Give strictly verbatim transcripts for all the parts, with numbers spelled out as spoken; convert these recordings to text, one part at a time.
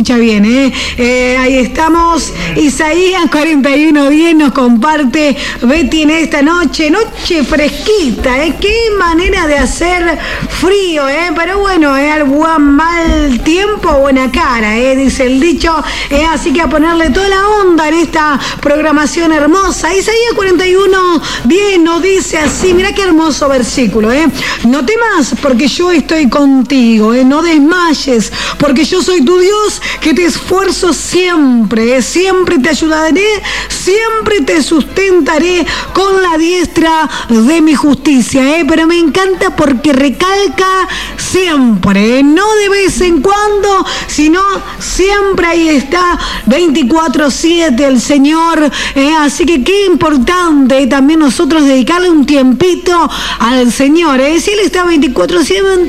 escucha bien, ¿eh? Eh, ahí estamos. Isaías cuarenta y uno diez nos comparte Betty en esta noche, noche fresquita, ¿eh? Qué manera de hacer frío, ¿eh? Pero bueno, ¿eh? Al buen mal tiempo, buena cara, ¿eh? Dice el dicho, ¿eh? Así que a ponerle toda la onda en esta programación hermosa. Isaías cuarenta y uno diez nos dice así, mirá qué hermoso versículo, ¿eh? No temas porque yo estoy contigo, ¿eh? No desmayes porque yo soy tu Dios, que te esfuerzo siempre, ¿eh? Siempre te ayudaré, siempre te sustentaré con la diestra de mi justicia, ¿eh? Pero me encanta porque recalca siempre, ¿eh? No de vez en cuando, sino siempre ahí está, veinticuatro siete el Señor, ¿eh? Así que qué importante, ¿eh? También nosotros dedicarle un tiempito al Señor, ¿eh? Si Él está veinticuatro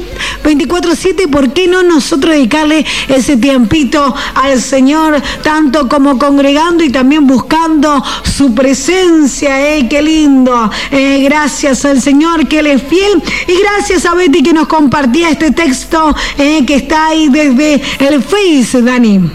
siete, ¿por qué no nosotros dedicarle ese tiempito al Señor, tanto como congregando y también buscando su presencia? ¿Eh? Qué lindo. Eh, gracias al Señor que Él es fiel, y gracias a Betty que nos compartía este texto, eh, que está ahí desde el Face, Dani.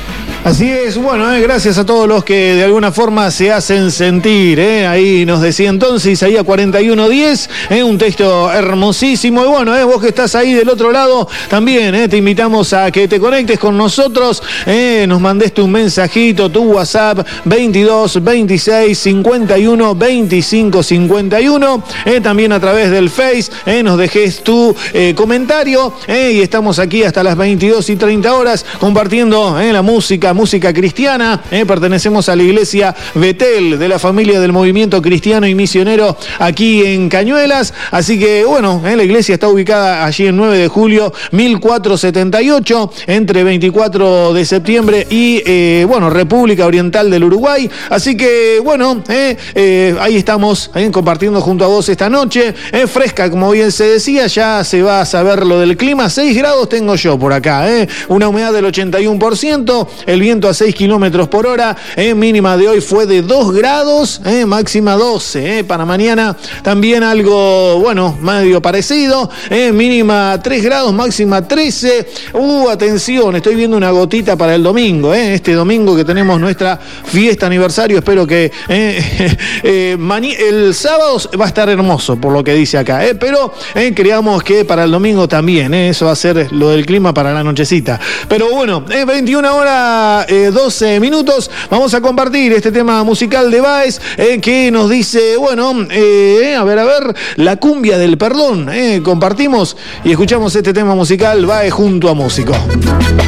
Así es, bueno, eh, gracias a todos los que de alguna forma se hacen sentir, eh, ahí nos decía entonces Isaías cuarenta y uno diez, eh, un texto hermosísimo, y bueno, eh, vos que estás ahí del otro lado, también eh, te invitamos a que te conectes con nosotros, eh, nos mandes tu mensajito, tu WhatsApp, veintidós veintiséis cincuenta y uno veinticinco cincuenta y uno, eh, también a través del Face, eh, nos dejes tu eh, comentario, eh, y estamos aquí hasta las veintidós y treinta horas compartiendo eh, la música, música cristiana, eh, pertenecemos a la iglesia Betel de la familia del movimiento cristiano y misionero aquí en Cañuelas, así que bueno, eh, la iglesia está ubicada allí en nueve de julio mil cuatrocientos setenta y ocho, entre veinticuatro de septiembre y eh, bueno, República Oriental del Uruguay, así que bueno, eh, eh, ahí estamos eh, compartiendo junto a vos esta noche, eh, fresca como bien se decía, ya se va a saber lo del clima, seis grados tengo yo por acá, eh, una humedad del ochenta y uno por ciento, el viento a seis kilómetros por hora, eh, mínima de hoy fue de dos grados, eh, máxima doce, eh, para mañana también algo, bueno, medio parecido, eh, mínima tres grados, máxima trece, uh, atención, estoy viendo una gotita para el domingo, eh, este domingo que tenemos nuestra fiesta aniversario, espero que eh, eh, mani- el sábado va a estar hermoso, por lo que dice acá, eh, pero eh, creamos que para el domingo también, eh, eso va a ser lo del clima para la nochecita, pero bueno, eh, veintiuna horas Eh, doce minutos, vamos a compartir este tema musical de Baez, eh, que nos dice, bueno, eh, a ver, a ver, la cumbia del perdón, eh, compartimos y escuchamos este tema musical, Baez junto a Músico.